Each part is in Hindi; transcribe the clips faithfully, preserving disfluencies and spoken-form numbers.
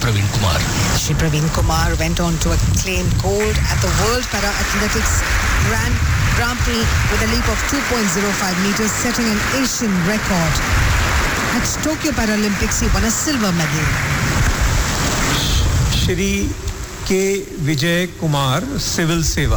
Praveen Kumar. Shri Praveen Kumar went on to claim gold at the World Para Athletics Grand, Grand Prix with a leap of two point oh five meters, setting an Asian record. At Tokyo Paralympics, he won a silver medal. Shri K. Vijay Kumar, Civil Seva.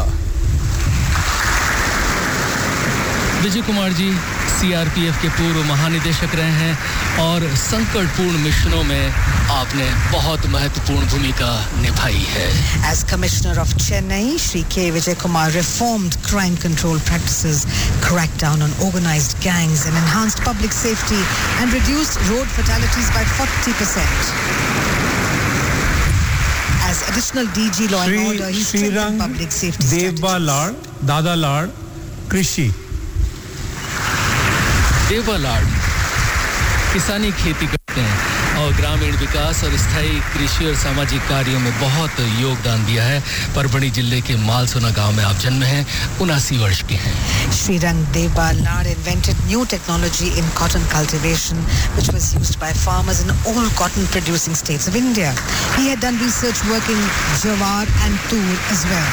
Vijay Kumar ji CRPF के पूर्व महानिदेशक रहे हैं और संकटपूर्ण मिशनों में आपने बहुत महत्वपूर्ण भूमिका निभाई है. As Commissioner of Chennai, Shri K. Vijay Kumar reformed crime control practices, cracked down on organized gangs and enhanced public safety and reduced road fatalities by forty percent. As additional D G Law and Order, he strengthened public safety strategies. Devba Lard, Dada Lard, Krishi. देवा लाड किसानी खेती करते हैं और ग्रामीण विकास और स्थायी कृषि और सामाजिक कार्यों में बहुत योगदान दिया है. परभणी जिले के मालसोना गांव में आप जन्मे हैं. उनासी वर्ष के हैं. Srirang Deva Lad invented new technology in cotton cultivation, which was used by farmers in all cotton-producing states of India. He had done research work in Jawar and Tur as well.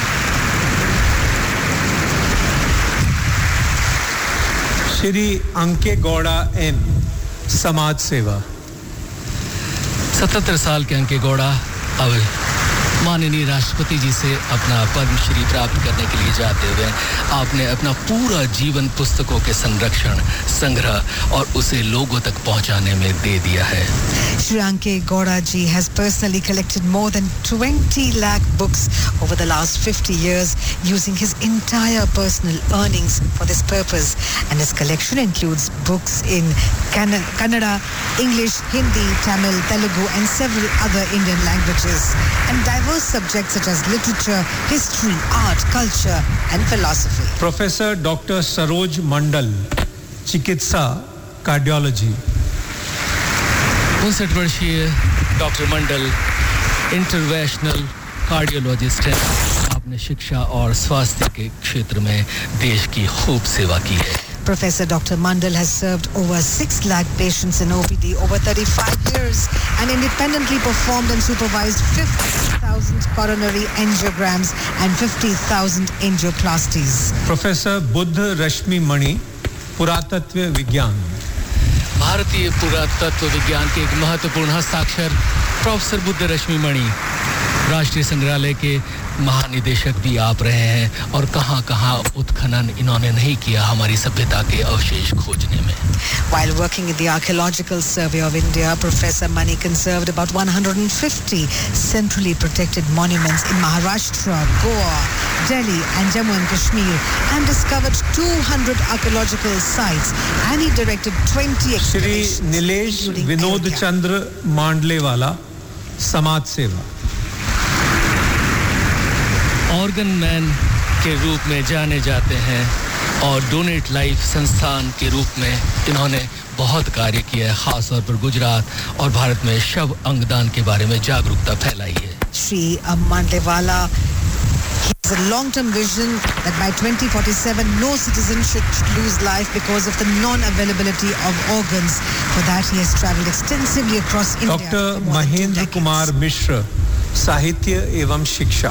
Shri अंके Gowda M, समाज सेवा. सतहत्तर साल के अंके गौड़ा अब माननीय राष्ट्रपति जी से अपना पद्मश्री प्राप्त करने के लिए जाते हुए आपने अपना पूरा जीवन पुस्तकों के संरक्षण, संग्रह और उसे लोगों तक पहुंचाने में दे दिया है. Shri Anke Gowda ji has personally collected more than twenty lakh books over the last fifty years using his entire personal earnings for this purpose, and his collection includes books in Kannada, English, Hindi, Tamil, Telugu and several other Indian languages, and diverse subjects such as literature, history, art, culture and philosophy. Professor Doctor Saroj Mandal, चिकित्सा, cardiology. उनसठ वर्षीय डॉक्टर मंडल इंटरवेंशनल कार्डियोलॉजिस्ट हैं. आपने शिक्षा और स्वास्थ्य के क्षेत्र में देश की खूब सेवा की है. Professor Doctor Mandal has served over six lakh patients in O P D over thirty-five years and independently performed and supervised fifty thousand coronary angiograms and fifty thousand angioplasties. Professor Buddha Rashmi Mani, पुरातत्व विज्ञान. भारतीय पुरातत्व विज्ञान के एक महत्वपूर्ण हस्ताक्षर प्रोफेसर बुद्ध रश्मि मणि राष्ट्रीय संग्रहालय के महानिदेशक भी आप रहे हैं और कहां-कहां उत्खनन इन्होंने नहीं किया हमारी सभ्यता के अवशेष खोजने में. While working in the Archaeological Survey of India, Professor Mani conserved about one hundred fifty centrally protected monuments in Maharashtra, Goa, Delhi and Jammu and Kashmir and discovered two hundred archaeological sites, and he directed twenty excavations. Shri Nilesh Vinod Chandra Mandlewala, समाज सेवा. ऑर्गन मैन के रूप में जाने जाते हैं और डोनेट लाइफ संस्थान के रूप में इन्होंने बहुत कार्य किया है. खास तौर पर गुजरात और भारत में शव अंगदान के बारे में जागरूकता फैलाई है. Shri Mandlewala has a long-term vision that by twenty forty-seven no citizen should lose life because of the non-availability of organs. For that he has travelled extensively across India. Doctor Mahendra Kumar Mishra, साहित्य एवं शिक्षा.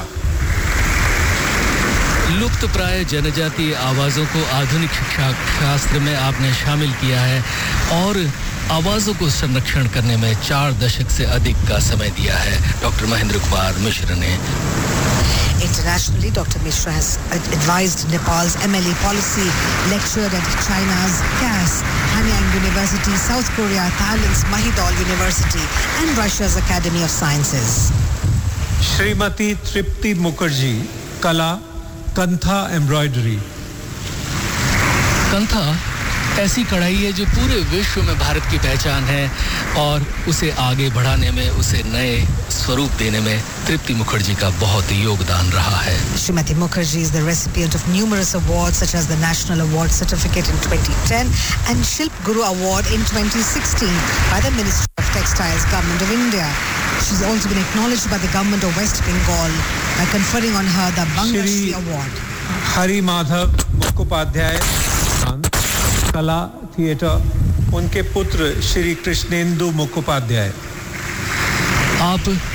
लुप्त प्राय जनजातीय आवाजों को आधुनिक शिक्षा शास्त्र में आपने शामिल किया है और आवाजों को संरक्षण करने में चार दशक से अधिक का समय दिया है. डॉक्टर महेंद्र कुमार मिश्र ने. Internationally, Doctor Mishra has advised Nepal's M L E policy, lectured at China's C A S, Hanyang University, South Korea, Thailand's Mahidol University, and Russia's Academy of Sciences. Shrimati Tripti Mukherjee, Kala, kantha embroidery. Kantha ऐसी कढ़ाई है जो पूरे विश्व में भारत की पहचान है और उसे आगे बढ़ाने में, उसे नए स्वरूप देने में तृप्ति मुखर्जी का बहुत योगदान रहा है. Shrimati Mukherjee is the recipient of numerous awards such as the National Award Certificate in twenty ten and Shilp Guru Award in twenty sixteen by the Ministry of Textiles, Government of India. She's also been acknowledged by the government of West Bengal by conferring on her the Bangashri Award. Hari Madhav Mukhopadhyay, कला थिएटर, उनके पुत्र श्री कृष्णेंदु मुखोपाध्याय. आप